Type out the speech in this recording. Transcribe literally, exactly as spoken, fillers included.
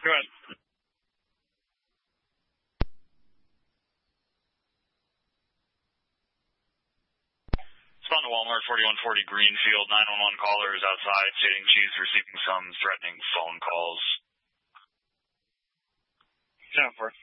Go ahead. Spawn to Walmart, forty-one forty Greenfield, nine one one caller is outside stating she's receiving some threatening phone calls. ten four.